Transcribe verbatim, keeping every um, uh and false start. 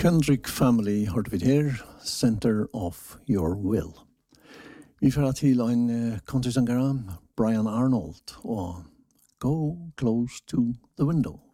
Kendrick Family hørte vi her, Center of Your Will. Vi får til en uh, countrysangere, Brian Arnold, og Go Close to the Window.